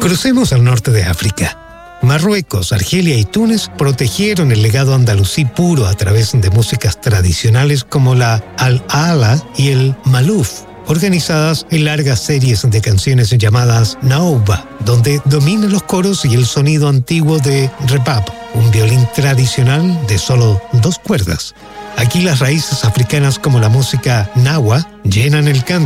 Crucemos al norte de África. Marruecos, Argelia y Túnez protegieron el legado andalusí puro a través de músicas tradicionales como la al-ala y el malouf, organizadas en largas series de canciones llamadas naouba, donde dominan los coros y el sonido antiguo de rebab, un violín tradicional de solo 2 cuerdas. Aquí las raíces africanas como la música nahua llenan el canto